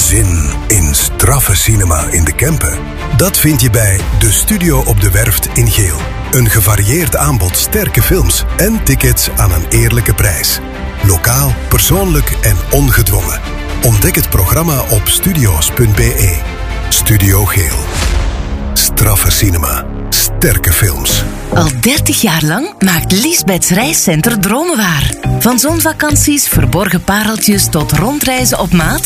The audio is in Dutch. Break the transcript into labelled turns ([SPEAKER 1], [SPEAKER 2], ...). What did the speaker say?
[SPEAKER 1] Zin in straffe cinema in de Kempen? Dat vind je bij De Studio op de Werft in Geel. Een gevarieerd aanbod sterke films en tickets aan een eerlijke prijs. Lokaal, persoonlijk en ongedwongen. Ontdek het programma op studio's.be. Studio Geel. Straffe cinema. Sterke films.
[SPEAKER 2] Al 30 jaar lang maakt Liesbeths Reiscenter dromen waar. Van zonvakanties, verborgen pareltjes tot rondreizen op maat